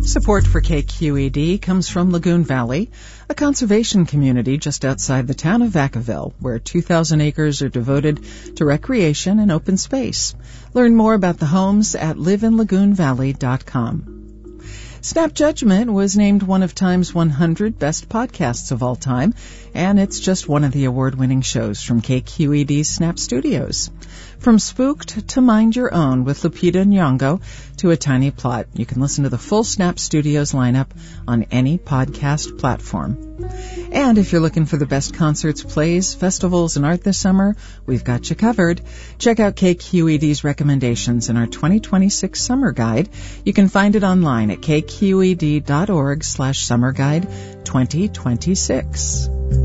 Support for KQED comes from Lagoon Valley, a conservation community just outside the town of Vacaville, where 2,000 acres are devoted to recreation and open space. Learn more about the homes at liveinlagoonvalley.com. Snap Judgment was named one of Time's 100 best podcasts of all time, and it's just one of the award-winning shows from KQED's Snap Studios. From Spooked to Mind Your Own with Lupita Nyong'o to A Tiny Plot, you can listen to the full Snap Studios lineup on any podcast platform. And if you're looking for the best concerts, plays, festivals, and art this summer, we've got you covered. Check out KQED's recommendations in our 2026 Summer Guide. You can find it online at kqed.org/summerguide 2026.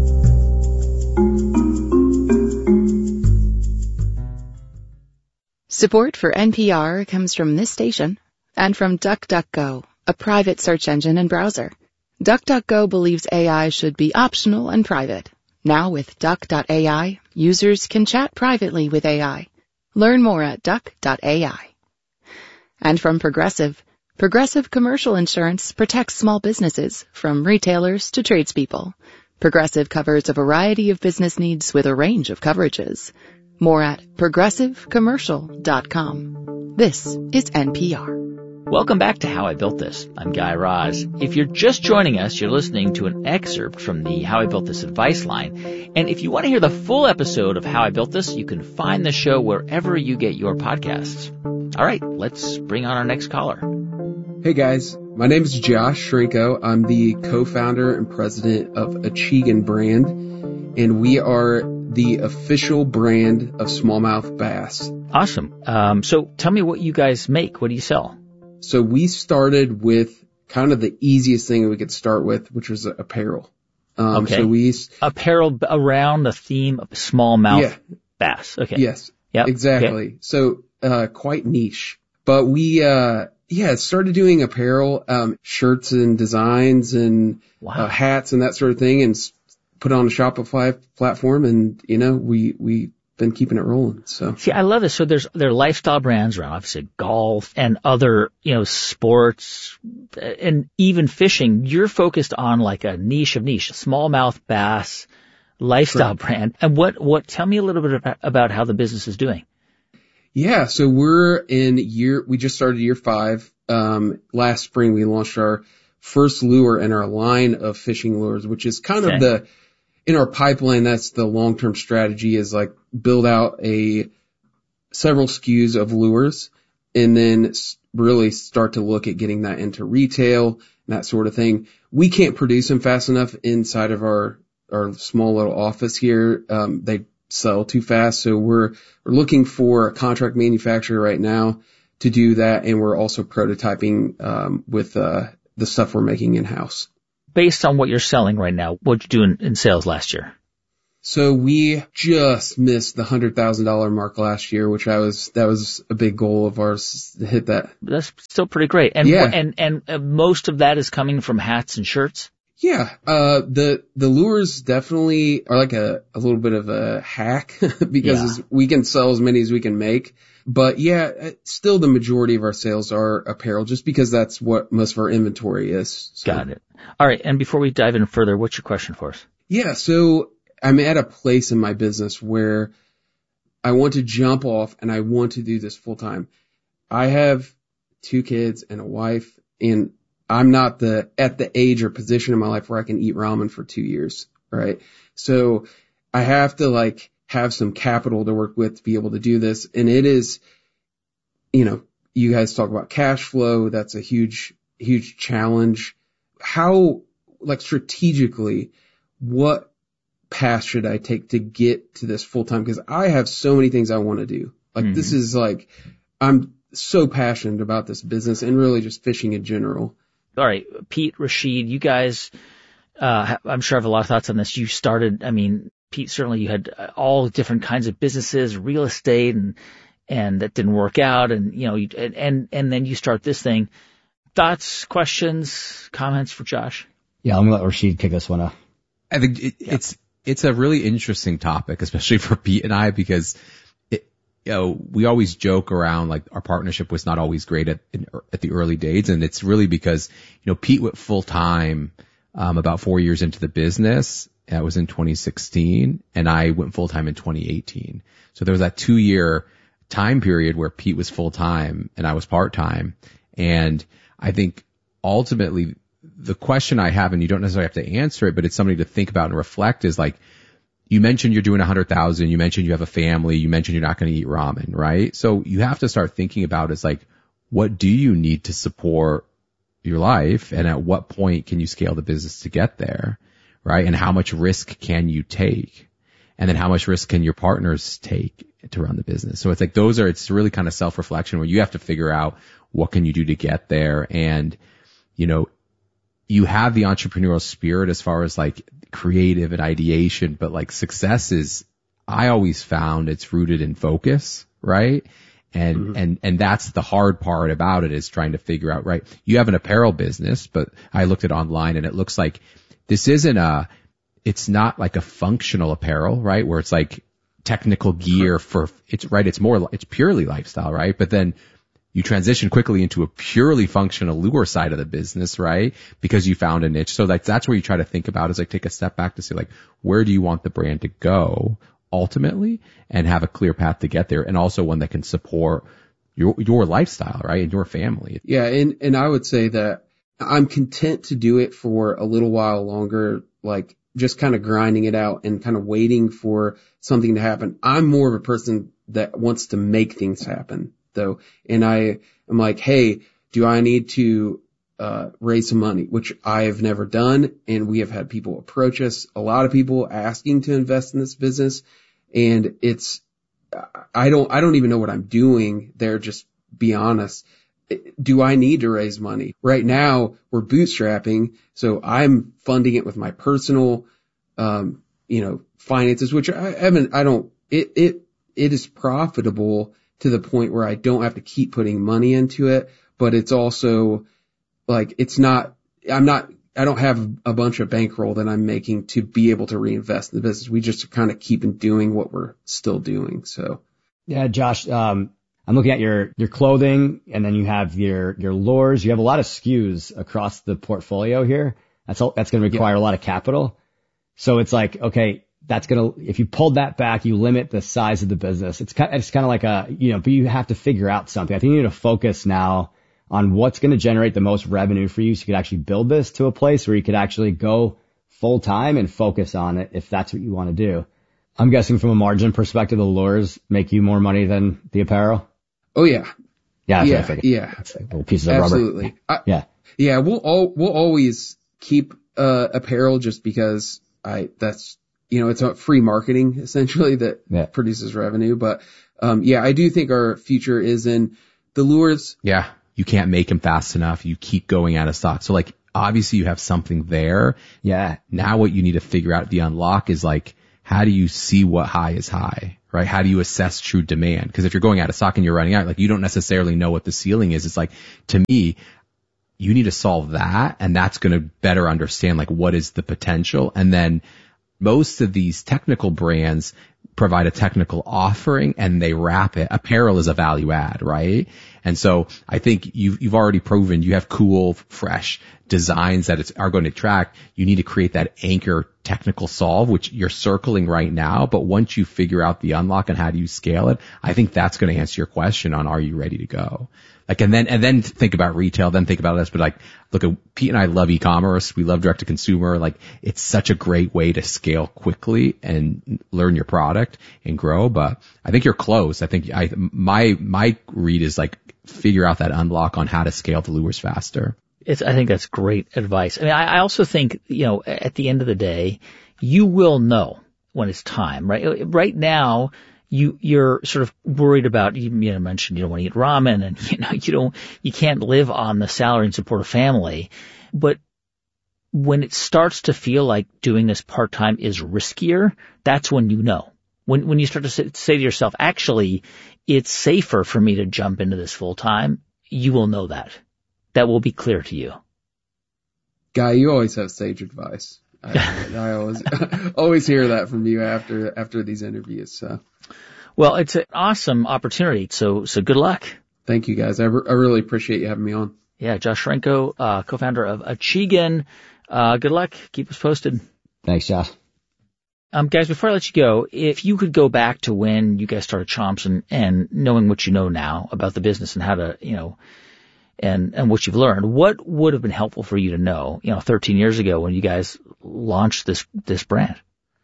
Support for NPR comes from this station and from DuckDuckGo, a private search engine and browser. DuckDuckGo believes AI should be optional and private. Now with Duck.ai, users can chat privately with AI. Learn more at Duck.ai. And from Progressive, Progressive Commercial Insurance protects small businesses from retailers to tradespeople. Progressive covers a variety of business needs with a range of coverages. More at progressivecommercial.com. This is NPR. Welcome back to How I Built This. I'm Guy Raz. If you're just joining us, you're listening to an excerpt from the How I Built This advice line. And if you want to hear the full episode of How I Built This, you can find the show wherever you get your podcasts. All right, let's bring on our next caller. Hey guys, my name is Josh Shrinko. I'm the co-founder and president of Achigan Brand, and we are the official brand of smallmouth bass. Awesome. So tell me what you guys make. What do you sell? So we started with kind of the easiest thing we could start with, which was apparel. Okay. So apparel around the theme of smallmouth bass. Okay. Yes. Yep. Exactly. Okay. So quite niche. But we started doing apparel, shirts and designs and hats and that sort of thing, and put it on a Shopify platform, and we've been keeping it rolling. So see, I love this. So there are lifestyle brands around, obviously golf and other sports and even fishing. You're focused on like a niche, smallmouth bass lifestyle brand. And what? Tell me a little bit about how the business is doing. Yeah, so we just started year 5. Last spring we launched our first lure in our line of fishing lures, which is kind of in our pipeline, that's the long-term strategy, is like build out several SKUs of lures and then really start to look at getting that into retail and that sort of thing. We can't produce them fast enough inside of our small little office here. They sell too fast. So we're looking for a contract manufacturer right now to do that. And we're also prototyping, with, the stuff we're making in-house. Based on what you're selling right now, what'd you do in sales last year? So we just missed the $100,000 mark last year, which that was a big goal of ours to hit that. That's still pretty great. And and most of that is coming from hats and shirts? Yeah. The lures definitely are like a little bit of a hack because we can sell as many as we can make. But yeah, still the majority of our sales are apparel just because that's what most of our inventory is. So. Got it. All right. And before we dive in further, what's your question for us? Yeah. So I'm at a place in my business where I want to jump off and I want to do this full time. I have 2 kids and a wife, and I'm not at the age or position in my life where I can eat ramen for 2 years. Right. So I have to have some capital to work with to be able to do this. And it is, you guys talk about cash flow. That's a huge, huge challenge. How, strategically, what path should I take to get to this full time? Because I have so many things I want to do. This is I'm so passionate about this business and really just fishing in general. All right. Pete, Rashid, you guys, I'm sure have a lot of thoughts on this. You started, Pete, certainly you had all different kinds of businesses, real estate, and that didn't work out. And, and then you start this thing. Thoughts, questions, comments for Josh? Yeah, I'm going to let Rashid kick us one off. I think it's a really interesting topic, especially for Pete and I, because we always joke around like our partnership was not always great at the early days. And it's really because, Pete went full time, about 4 years into the business. That was in 2016, and I went full time in 2018. So there was that 2-year time period where Pete was full time and I was part time. And I think ultimately the question I have, and you don't necessarily have to answer it, but it's something to think about and reflect, is like, you mentioned you're doing 100,000. You mentioned you have a family. You mentioned you're not going to eat ramen, right? So you have to start thinking about is like, what do you need to support your life? And at what point can you scale the business to get there? Right? And how much risk can you take? And then how much risk can your partners take to run the business? So it's like it's really kind of self-reflection where you have to figure out what can you do to get there. And, you have the entrepreneurial spirit as far as like creative and ideation, but like success is, I always found it's rooted in focus, right? And that's the hard part about it, is trying to figure out, right? You have an apparel business, but I looked at online and it looks like this isn't it's not like a functional apparel, right? Where it's like technical gear it's purely lifestyle, right? But then you transition quickly into a purely functional lure side of the business, right? Because you found a niche. So that's where you try to think about, is like take a step back to say like, where do you want the brand to go ultimately, and have a clear path to get there, and also one that can support your lifestyle, right? And your family. Yeah. And I would say that I'm content to do it for a little while longer, like just kind of grinding it out and kind of waiting for something to happen. I'm more of a person that wants to make things happen though. And I am like, hey, do I need to raise some money, which I have never done. And we have had people approach us, a lot of people asking to invest in this business. And I don't even know what I'm doing there. Just be honest. Do I need to raise money? Right now we're bootstrapping. So I'm funding it with my personal, finances, which it is profitable to the point where I don't have to keep putting money into it, but it's also like, I don't have a bunch of bankroll that I'm making to be able to reinvest in the business. We just kind of keep doing what we're still doing. So. Yeah, Josh, I'm looking at your clothing, and then you have your lures. You have a lot of SKUs across the portfolio here. That's going to require a lot of capital. So it's like, okay, if you pulled that back, you limit the size of the business. It's kind of like but you have to figure out something. I think you need to focus now on what's going to generate the most revenue for you, so you could actually build this to a place where you could actually go full time and focus on it if that's what you want to do. I'm guessing from a margin perspective, the lures make you more money than the apparel. Oh yeah. Yeah. It's like little pieces of absolutely. Rubber. Yeah. We'll always keep, apparel just because it's a free marketing essentially that produces revenue. But, I do think our future is in the lures. Yeah. You can't make them fast enough. You keep going out of stock. So like, obviously you have something there. Yeah. Now what you need to figure out, the unlock, is like, how do you see what high is high, right? How do you assess true demand? Because if you're going out of stock and you're running out, like, you don't necessarily know what the ceiling is. It's like, to me, you need to solve that, and that's going to better understand like what is the potential. And then most of these technical brands provide a technical offering and they wrap it. Apparel is a value add, right? And so I think you've already proven you have cool, fresh designs that are going to attract. You need to create that anchor technical solve, which you're circling right now. But once you figure out the unlock and how do you scale it, I think that's going to answer your question on, are you ready to go? Like, and then think about retail, then think about this. But like, look, Pete and I love e-commerce. We love direct to consumer. Like, it's such a great way to scale quickly and learn your product and grow. But I think you're close. I think my read is like, figure out that unlock on how to scale the lures faster. I think that's great advice. I mean, I also think, at the end of the day, you will know when it's time, right? Right now, you're sort of worried about, you mentioned you don't want to eat ramen, and you can't live on the salary and support a family. But when it starts to feel like doing this part-time is riskier, that's when you know. When you start to say to yourself, actually, it's safer for me to jump into this full-time, you will know that. That will be clear to you. Guy, you always have sage advice. I always hear that from you after these interviews. So. Well, it's an awesome opportunity. So good luck. Thank you, guys. I really appreciate you having me on. Yeah, Josh Renko, co-founder of Achigan. Good luck. Keep us posted. Thanks, Josh. Guys, before I let you go, if you could go back to when you guys started Chomps and knowing what you know now about the business and how to, and what you've learned, what would have been helpful for you to know, 13 years ago when you guys launched this brand?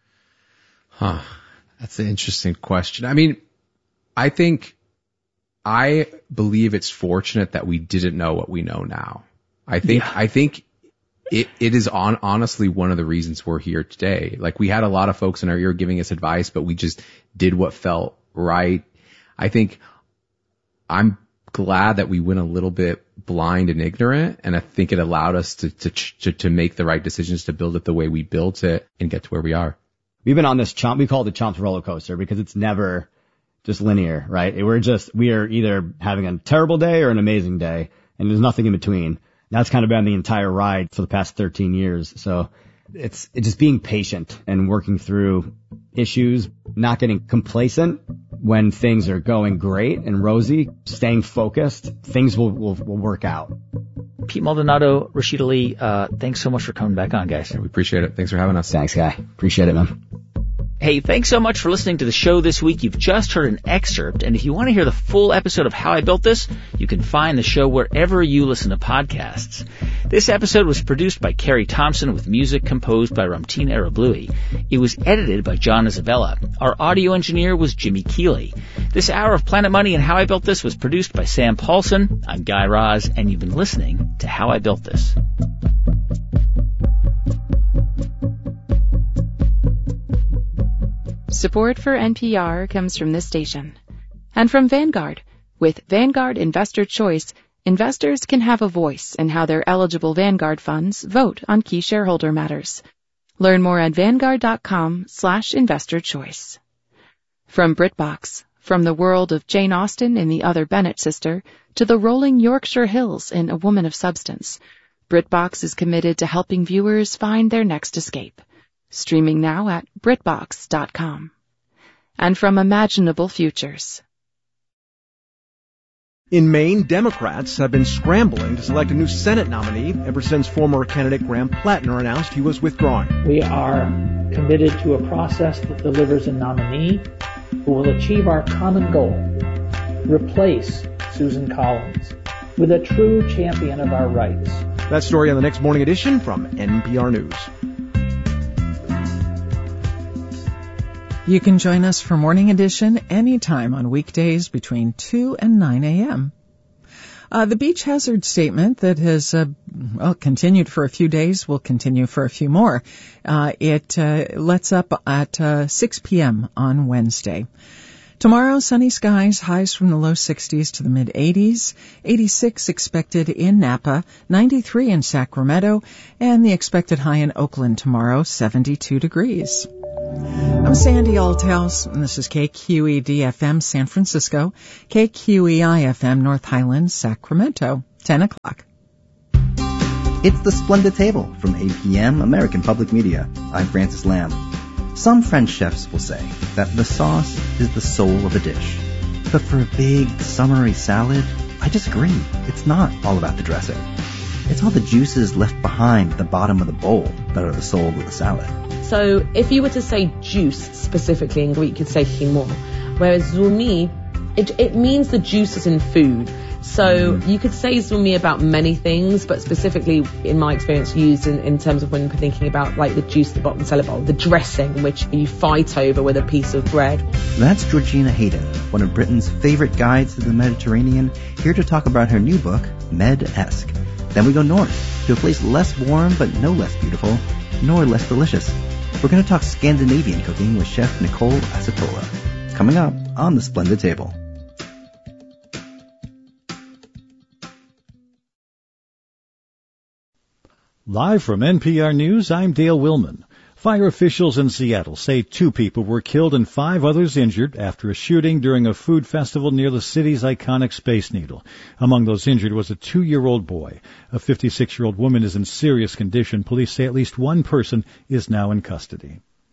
That's an interesting question. I mean, I believe it's fortunate that we didn't know what we know now. I think it is honestly one of the reasons we're here today. Like, we had a lot of folks in our ear giving us advice, but we just did what felt right. I think I'm glad that we went a little bit blind and ignorant, and I think it allowed us to make the right decisions to build it the way we built it and get to where we are. We've been on this we call it the Chomps roller coaster because it's never just linear, right? We are either having a terrible day or an amazing day, and there's nothing in between. That's kind of been the entire ride for the past 13 years. So it's just being patient and working through issues, not getting complacent when things are going great and rosy, staying focused. Things will work out. Pete Maldonado, Rashid Ali, thanks so much for coming back on, guys. Yeah, we appreciate it. Thanks for having us. Thanks, Guy. Appreciate it, man. Hey, thanks so much for listening to the show this week. You've just heard an excerpt, and if you want to hear the full episode of How I Built This, you can find the show wherever you listen to podcasts. This episode was produced by Carrie Thompson with music composed by Ramtin Arablouei. It was edited by John Isabella. Our audio engineer was Jimmy Keeley. This hour of Planet Money and How I Built This was produced by Sam Paulson. I'm Guy Raz, and you've been listening to How I Built This. Support for NPR comes from this station and from Vanguard. With Vanguard Investor Choice, investors can have a voice in how their eligible Vanguard funds vote on key shareholder matters. Learn more at Vanguard.com/investorchoice. From BritBox, from the world of Jane Austen in The Other Bennet Sister to the rolling Yorkshire Hills in A Woman of Substance, BritBox is committed to helping viewers find their next escape. Streaming now at BritBox.com. And from Imaginable Futures. In Maine, Democrats have been scrambling to select a new Senate nominee ever since former candidate Graham Plattner announced he was withdrawing. We are committed to a process that delivers a nominee who will achieve our common goal, replace Susan Collins with a true champion of our rights. That story on the next Morning Edition from NPR News. You can join us for Morning Edition anytime on weekdays between 2 and 9 a.m. The beach hazard statement that has continued for a few days will continue for a few more. It lets up at 6 p.m. on Wednesday. Tomorrow, sunny skies, highs from the low 60s to the mid-80s, 86 expected in Napa, 93 in Sacramento, and the expected high in Oakland tomorrow, 72 degrees. I'm Sandy Althouse, and this is KQED-FM San Francisco, KQEI-FM North Highlands, Sacramento, 10 o'clock. It's The Splendid Table from APM, American Public Media. I'm Francis Lamb. Some French chefs will say that the sauce is the soul of a dish. But for a big, summery salad, I disagree. It's not all about the dressing. It's all the juices left behind at the bottom of the bowl that are the soul of the salad. So if you were to say juice specifically in Greek, you'd say chymon, whereas zoumi, it means the juices in food. So you could say zoumi about many things, but specifically, in my experience, used in terms of when we're thinking about like the juice at the bottom of the salad bowl, the dressing, which you fight over with a piece of bread. That's Georgina Hayden, one of Britain's favorite guides to the Mediterranean, here to talk about her new book, Med-esque. Then we go north, to a place less warm but no less beautiful, nor less delicious. We're going to talk Scandinavian cooking with Chef Nicole Asatola. Coming up on The Splendid Table. Live from NPR News, I'm Dale Willman. Fire officials in Seattle say 2 people were killed and 5 others injured after a shooting during a food festival near the city's iconic Space Needle. Among those injured was a 2-year-old boy. A 56-year-old woman is in serious condition. Police say at least 1 person is now in custody.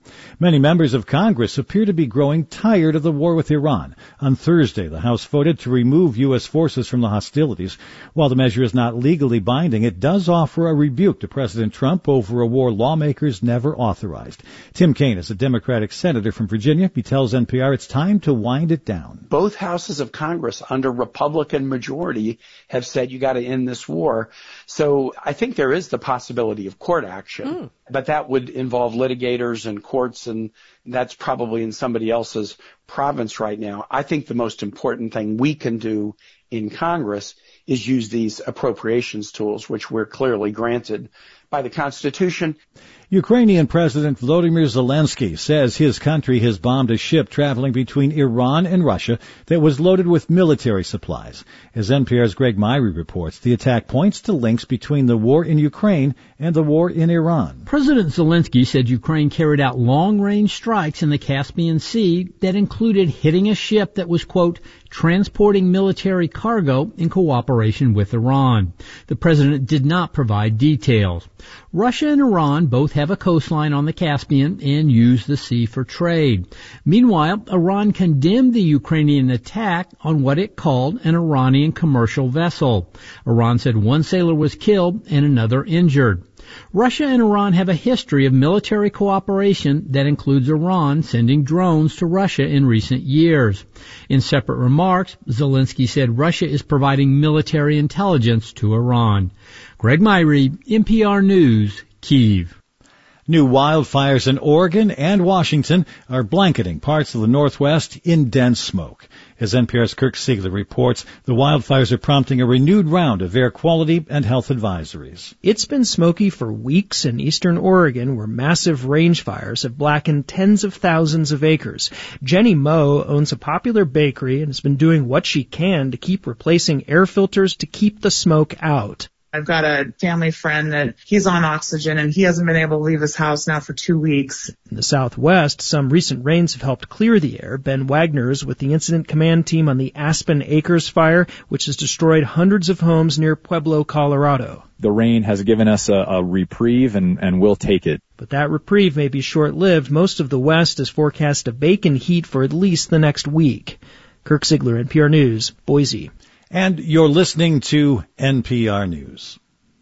Many members of Congress appear to be growing tired of the war with Iran. On Thursday, the House voted to remove U.S. forces from the hostilities. While the measure is not legally binding, it does offer a rebuke to President Trump over a war lawmakers never authorized. Tim Kaine is a Democratic senator from Virginia. He tells NPR it's time to wind it down. Both houses of Congress under Republican majority have said you got to end this war. So I think there is the possibility of court action, but that would involve litigators and courts, and that's probably in somebody else's province right now. I think the most important thing we can do in Congress is use these appropriations tools, which we're clearly granted by the Constitution. Ukrainian President Volodymyr Zelensky says his country has bombed a ship traveling between Iran and Russia that was loaded with military supplies. As NPR's Greg Myrie reports, the attack points to links between the war in Ukraine and the war in Iran. President Zelensky said Ukraine carried out long-range strikes in the Caspian Sea that included hitting a ship that was, quote, transporting military cargo in cooperation with Iran. The president did not provide details. Russia and Iran both have a coastline on the Caspian and use the sea for trade. Meanwhile, Iran condemned the Ukrainian attack on what it called an Iranian commercial vessel. Iran said one sailor was killed and another injured. Russia and Iran have a history of military cooperation that includes Iran sending drones to Russia in recent years. In separate remarks, Zelensky said Russia is providing military intelligence to Iran. Greg Myrie, NPR News, Kyiv. New wildfires in Oregon and Washington are blanketing parts of the Northwest in dense smoke. As NPR's Kirk Siegler reports, the wildfires are prompting a renewed round of air quality and health advisories. It's been smoky for weeks in eastern Oregon, where massive range fires have blackened tens of thousands of acres. Jenny Moe owns a popular bakery and has been doing what she can to keep replacing air filters to keep the smoke out. I've got a family friend that he's on oxygen and he hasn't been able to leave his house now for 2 weeks. In the Southwest, some recent rains have helped clear the air. Ben Wagner is with the incident command team on the Aspen Acres fire, which has destroyed hundreds of homes near Pueblo, Colorado. The rain has given us a reprieve and we'll take it. But that reprieve may be short-lived. Most of the West is forecast to bake in heat for at least the next week. Kirk Siegler, NPR News, Boise. And you're listening to NPR News.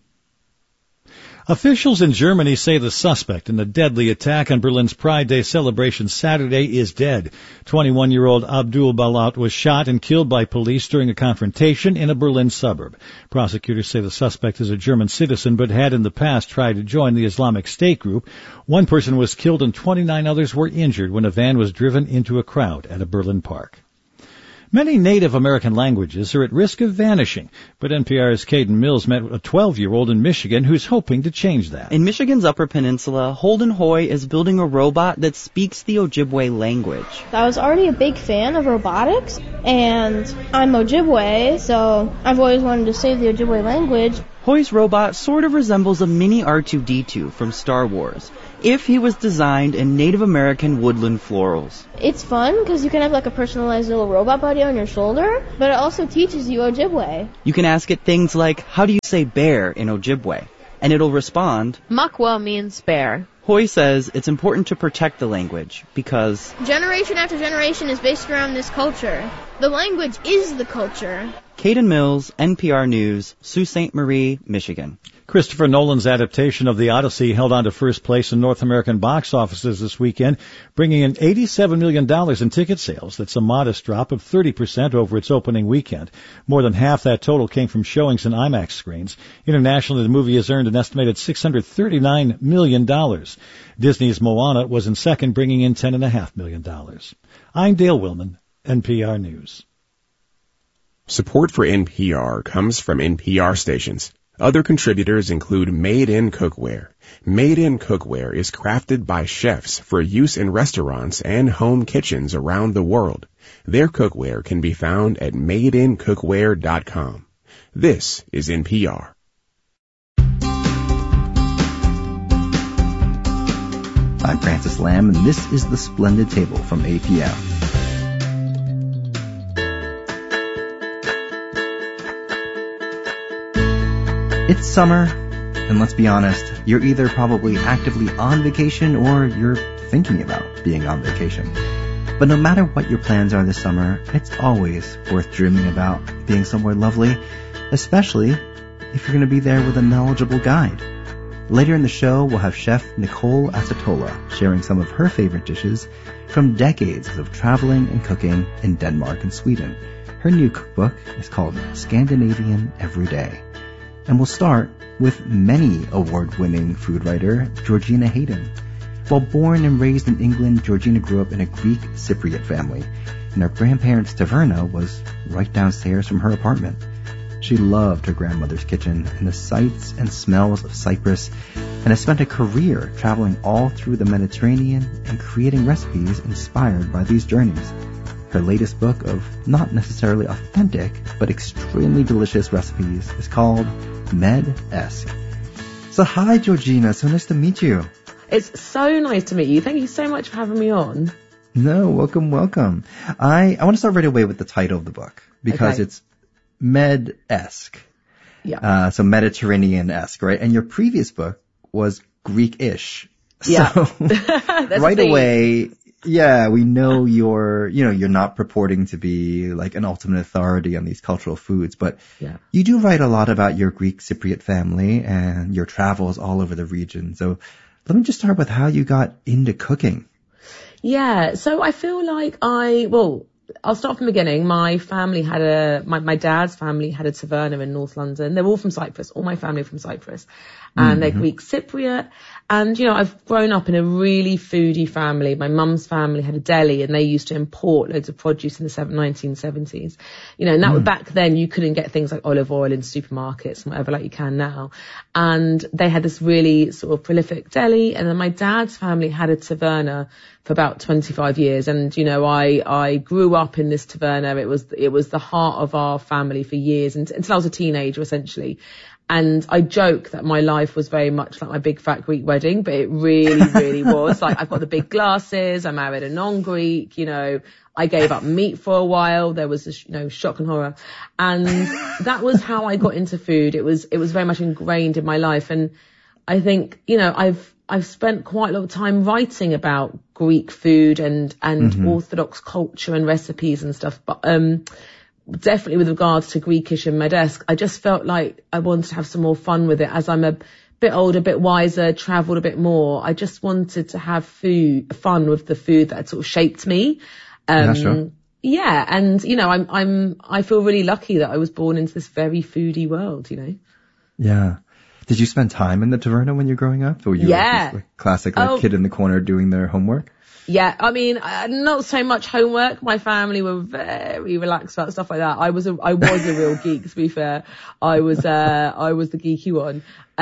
Officials in Germany say the suspect in the deadly attack on Berlin's Pride Day celebration Saturday is dead. 21-year-old Abdul Balat was shot and killed by police during a confrontation in a Berlin suburb. Prosecutors say the suspect is a German citizen but had in the past tried to join the Islamic State group. One person was killed and 29 others were injured when a van was driven into a crowd at a Berlin park. Many Native American languages are at risk of vanishing, but NPR's Caden Mills met a 12-year-old in Michigan who's hoping to change that. In Michigan's Upper Peninsula, Holden Hoy is building a robot that speaks the Ojibwe language. I was already a big fan of robotics, and I'm Ojibwe, so I've always wanted to save the Ojibwe language. Hoy's robot sort of resembles a mini R2-D2 from Star Wars, if he was designed in Native American woodland florals. It's fun because you can have like a personalized little robot buddy on your shoulder, but it also teaches you Ojibwe. You can ask it things like, how do you say bear in Ojibwe? And it'll respond, Makwa means bear. Hoy says it's important to protect the language because generation after generation is based around this culture. The language is the culture. Caden Mills, NPR News, Sault Ste. Marie, Michigan. Christopher Nolan's adaptation of The Odyssey held on to first place in North American box offices this weekend, bringing in $87 million in ticket sales. That's a modest drop of 30% over its opening weekend. More than half that total came from showings in IMAX screens. Internationally, the movie has earned an estimated $639 million. Disney's Moana was in second, bringing in $10.5 million. I'm Dale Willman, NPR News. Support for NPR comes from NPR stations. Other contributors include Made in Cookware. Made in Cookware is crafted by chefs for use in restaurants and home kitchens around the world. Their cookware can be found at madeincookware.com. This is NPR. I'm Francis Lamb, and this is The Splendid Table from APM. It's summer, and let's be honest, you're either probably actively on vacation or you're thinking about being on vacation. But no matter what your plans are this summer, it's always worth dreaming about being somewhere lovely, especially if you're going to be there with a knowledgeable guide. Later in the show, we'll have Chef Nicole Asatola sharing some of her favorite dishes from decades of traveling and cooking in Denmark and Sweden. Her new cookbook is called Scandinavian Every Day. And we'll start with many award-winning food writer Georgina Hayden. While born and raised in England, Georgina grew up in a Greek Cypriot family, and her grandparents' taverna was right downstairs from her apartment. She loved her grandmother's kitchen and the sights and smells of Cyprus, and has spent a career traveling all through the Mediterranean and creating recipes inspired by these journeys. Her latest book of not necessarily authentic, but extremely delicious recipes is called Med-esque. So hi, Georgina. So nice to meet you. It's so nice to meet you. Thank you so much for having me on. No, welcome. I want to start right away with the title of the book because it's Med-esque. Yeah. So Mediterranean-esque, right? And your previous book was Greek-ish. Yeah. So right away, yeah, we know you're not purporting to be like an ultimate authority on these cultural foods, but you do write a lot about your Greek Cypriot family and your travels all over the region. So let me just start with how you got into cooking. Yeah, so I feel like I'll start from the beginning. My family had my dad's family had a taverna in North London. They're all from Cyprus. All my family are from Cyprus. And they're Greek Cypriot. And, I've grown up in a really foodie family. My mum's family had a deli and they used to import loads of produce in the 1970s. And that was back then you couldn't get things like olive oil in supermarkets and whatever like you can now. And they had this really sort of prolific deli. And then my dad's family had a taverna for about 25 years. And, I grew up in this taverna. It was the heart of our family for years until I was a teenager, essentially. And I joke that my life was very much like my big fat Greek wedding, but it really, really was. Like, I've got the big glasses. I married a non-Greek, I gave up meat for a while. There was this, shock and horror. And that was how I got into food. It was very much ingrained in my life. And I think, I've spent quite a lot of time writing about Greek food and Orthodox culture and recipes and stuff. But, definitely with regards to Greekish and Med-esque, I just felt like I wanted to have some more fun with it. As I'm a bit older, a bit wiser, travelled a bit more, I just wanted to have fun with the food that had sort of shaped me. Sure. Yeah, and I feel really lucky that I was born into this very foodie world, Yeah. Did you spend time in the taverna when you were growing up? Or you were just like classic kid in the corner doing their homework? Yeah, I mean, not so much homework. My family were very relaxed about stuff like that. I was a real geek, to be fair. I was the geeky one.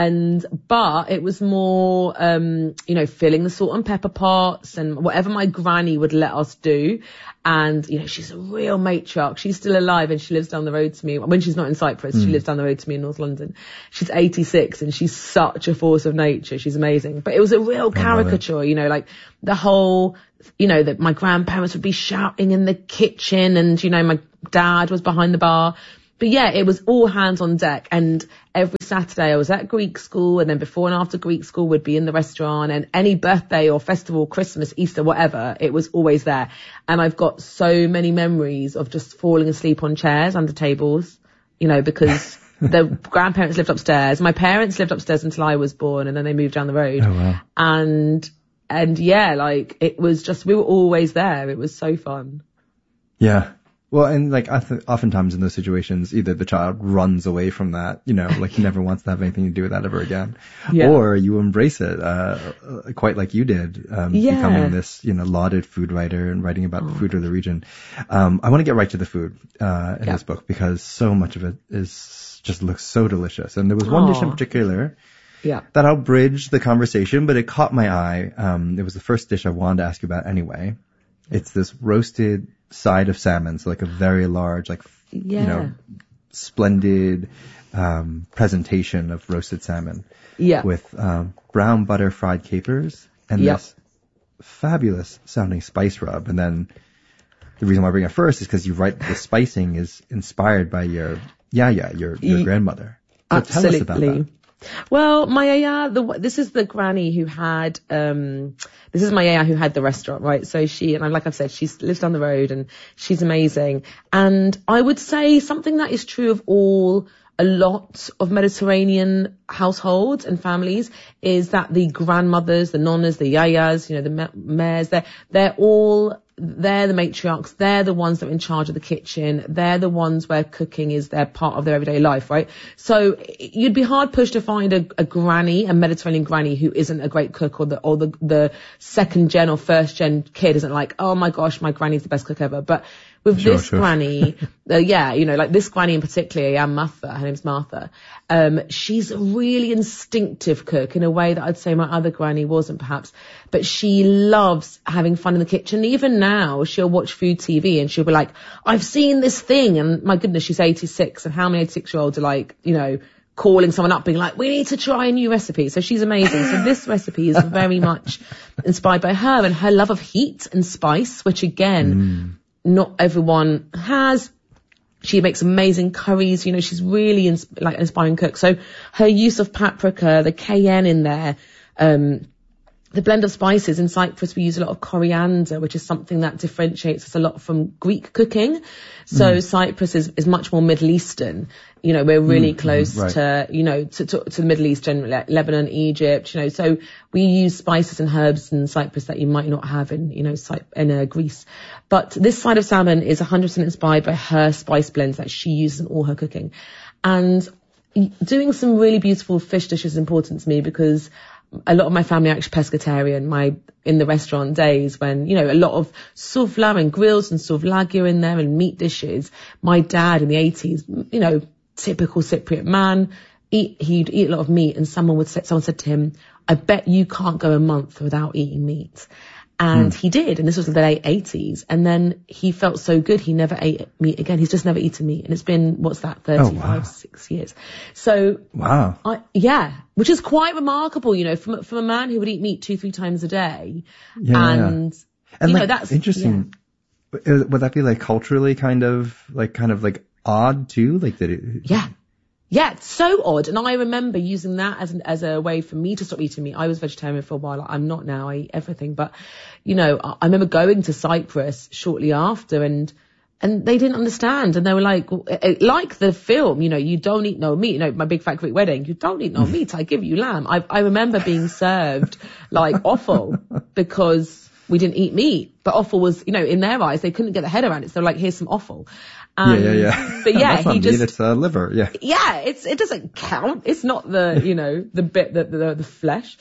But it was more, filling the salt and pepper pots and whatever my granny would let us do. And, she's a real matriarch. She's still alive and she lives down the road to me. When she's not in Cyprus, she lives down the road to me in North London. She's 86 and she's such a force of nature. She's amazing. But it was a real caricature, like the whole, that my grandparents would be shouting in the kitchen and, my dad was behind the bar. But yeah, it was all hands on deck. And every Saturday I was at Greek school, and then before and after Greek school would be in the restaurant, and any birthday or festival, Christmas, Easter, whatever, it was always there. And I've got so many memories of just falling asleep on chairs under tables, because the grandparents lived upstairs. My parents lived upstairs until I was born, and then they moved down the road. Oh, wow. And yeah, like it was just, we were always there. It was so fun. Yeah. Well, and like oftentimes in those situations, either the child runs away from that, like he never wants to have anything to do with that ever again, or you embrace it, quite like you did, becoming this, lauded food writer and writing about the food of the region. I want to get right to the food, in this book because so much of it just looks so delicious. And there was one dish in particular that I'll bridge the conversation, but it caught my eye. It was the first dish I wanted to ask you about anyway. It's this roasted side of salmon, so like a very large, splendid presentation of roasted salmon with brown butter fried capers and this fabulous sounding spice rub. And then the reason why I bring it first is because you write the spicing is inspired by your grandmother. So tell us about that. Well, my yaya, this is the granny who had, this is my yaya who had the restaurant, right? So she, and like I've said, she lives down the road and she's amazing. And I would say something that is true of a lot of Mediterranean households and families is that the grandmothers, the nonnas, the yayas, the mares, they're the matriarchs. They're the ones that are in charge of the kitchen. They're the ones where cooking is their part of their everyday life, right? So you'd be hard pushed to find a granny, a Mediterranean granny who isn't a great cook, or the second gen or first gen kid isn't like, oh my gosh, my granny's the best cook ever. But with this granny, like this granny in particular, Martha, her name's Martha, she's a really instinctive cook in a way that I'd say my other granny wasn't perhaps, but she loves having fun in the kitchen. Even now, she'll watch food TV and she'll be like, I've seen this thing, and my goodness, she's 86, and how many 86-year-olds are like, calling someone up being like, we need to try a new recipe. So she's amazing. So this recipe is very much inspired by her and her love of heat and spice, which again, not everyone has. She makes amazing curries. She's really an inspiring cook. So her use of paprika, the cayenne in there, the blend of spices. In Cyprus, we use a lot of coriander, which is something that differentiates us a lot from Greek cooking. So Cyprus is much more Middle Eastern. We're really close to the Middle East generally, like Lebanon, Egypt, so we use spices and herbs in Cyprus that you might not have in Greece. But this side of salmon is 100% inspired by her spice blends that she uses in all her cooking. And doing some really beautiful fish dishes is important to me because a lot of my family are actually pescatarian. In the restaurant days when, a lot of souvla and grills and souvlaki in there and meat dishes. My dad in the 80s, typical Cypriot man, he'd eat a lot of meat, and someone said to him, I bet you can't go a month without eating meat. And he did, and this was the late 80s. And then he felt so good, he never ate meat again. He's just never eaten meat. And it's been, 6 years. So, wow. Which is quite remarkable, from a man who would eat meat 2-3 times a day. And that's interesting. Yeah. Would that be like culturally kind of odd too? Like that Yeah, it's so odd. And I remember using that as a way for me to stop eating meat. I was vegetarian for a while. I'm not now. I eat everything. But, I remember going to Cyprus shortly after and they didn't understand. And they were like the film, you don't eat no meat. My Big Fat Greek Wedding, you don't eat no meat. I give you lamb. I remember being served like offal because we didn't eat meat. But offal was, in their eyes, they couldn't get their head around it. So like, here's some offal. But that's not meat, it's liver. Yeah, it doesn't count. It's not the, the bit the flesh.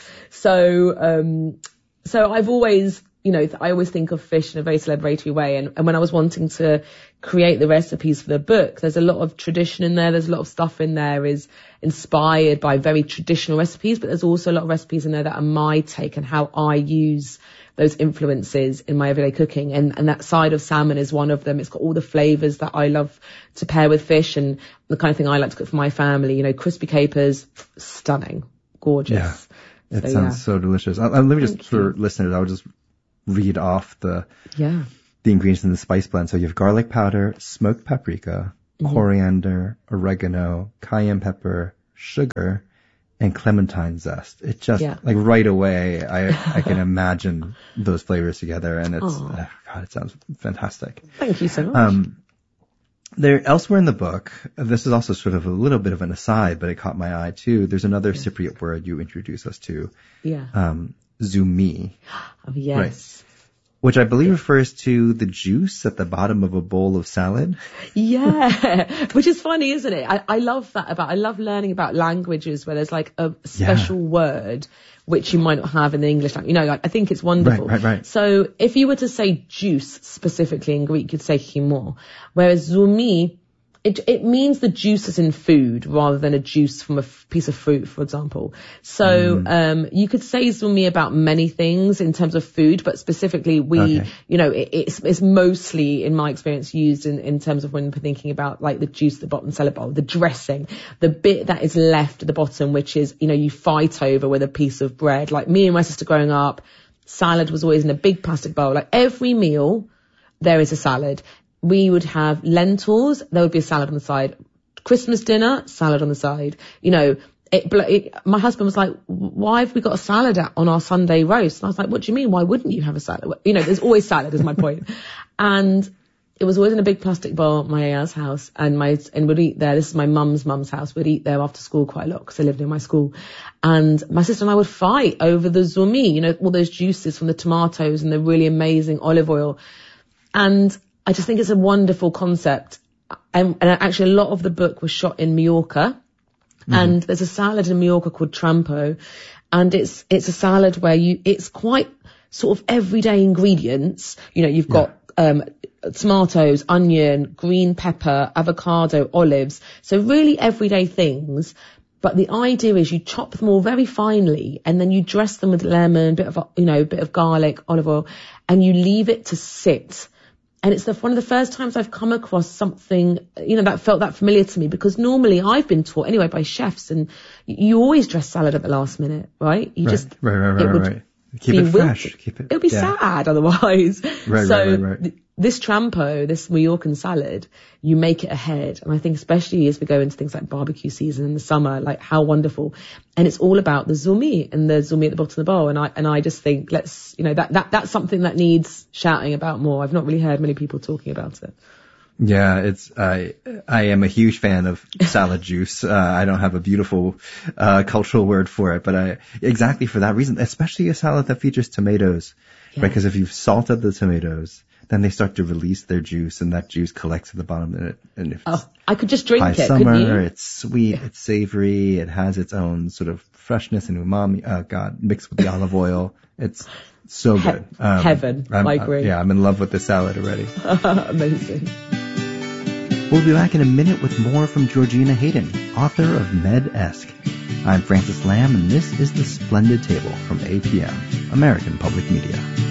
So I've always, I always think of fish in a very celebratory way. And when I was wanting to create the recipes for the book, there's a lot of tradition in there. There's a lot of stuff in there is inspired by very traditional recipes, but there's also a lot of recipes in there that are my take and how I use those influences in my everyday cooking. And that side of salmon is one of them. It's got all the flavors that I love to pair with fish and the kind of thing I like to cook for my family. Crispy capers, stunning, gorgeous. Yeah, it sounds so delicious. Let me just, for listeners, I'll just read off the ingredients in the spice blend. So you have garlic powder, smoked paprika, coriander, oregano, cayenne pepper, sugar, and clementine zest. It just like right away, I can imagine those flavors together, and it's God, it sounds fantastic. Thank you so much. Elsewhere in the book, this is also sort of a little bit of an aside, but it caught my eye too. There's another Cypriot word you introduce us to. Zoumi. Oh, yes. Right. Which I believe refers to the juice at the bottom of a bowl of salad. Yeah, which is funny, isn't it? I love that I love learning about languages where there's like a special word which you might not have in the English language. I think it's wonderful. Right. So if you were to say juice specifically in Greek, you'd say chimo, whereas zoumi, it means the juice is in food rather than a juice from a piece of fruit, for example. So, you could say zoumi about many things in terms of food, but specifically it's mostly, in my experience, used in terms of when we're thinking about like the juice at the bottom salad bowl, the dressing, the bit that is left at the bottom, which is, you fight over with a piece of bread. Like me and my sister growing up, salad was always in a big plastic bowl. Like every meal, there is a salad. We would have lentils, there would be a salad on the side. Christmas dinner, salad on the side. my husband was like, why have we got a salad on our Sunday roast? And I was like, what do you mean? Why wouldn't you have a salad? You know, there's always salad is my point. And it was always in a big plastic bowl at my aunt's house, and we'd eat there. This is my mum's house. We'd eat there after school quite a lot because I lived near my school. And my sister and I would fight over the zoumi, you know, all those juices from the tomatoes and the really amazing olive oil. And I just think it's a wonderful concept. And actually a lot of the book was shot in Mallorca. Mm-hmm. And there's a salad in Mallorca called trampo. And it's a salad where it's quite sort of everyday ingredients. You know, you've got, tomatoes, onion, green pepper, avocado, olives. So really everyday things. But the idea is you chop them all very finely and then you dress them with lemon, bit of garlic, olive oil, and you leave it to sit. And it's one of the first times I've come across something, you know, that felt that familiar to me, because normally I've been taught anyway by chefs, and you always dress salad at the last minute, right? Right. Keep it fresh. It'll be sad otherwise. Right. This trampo, this Mallorcan salad, you make it ahead. And I think especially as we go into things like barbecue season in the summer, like how wonderful. And it's all about the zoumi and the zoumi at the bottom of the bowl. And I just think that's something that needs shouting about more. I've not really heard many people talking about it. Yeah, I am a huge fan of salad juice. I don't have a beautiful cultural word for it, but exactly for that reason, especially a salad that features tomatoes, right? Because if you've salted the tomatoes, then they start to release their juice, and that juice collects at the bottom. And if I could just drink it. Summer, couldn't you? It's sweet, it's savory, it has its own sort of freshness and umami. Mixed with the olive oil, it's so good. Heaven. I agree. I'm in love with the salad already. Amazing. We'll be back in a minute with more from Georgina Hayden, author of Med-esque. I'm Francis Lamb, and this is The Splendid Table from APM, American Public Media.